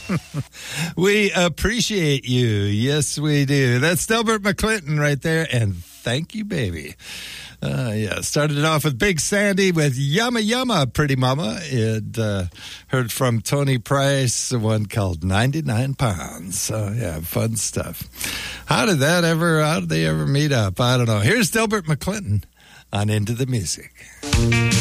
We appreciate you. Yes, we do. That's Delbert McClinton right there. And thank you, baby. Started it off with Big Sandy with Yumma Yumma, Pretty Mama. It heard from Tony Price, one called 99 Pounds. So, yeah, fun stuff. How did they ever meet up? I don't know. Here's Delbert McClinton on Into the Music.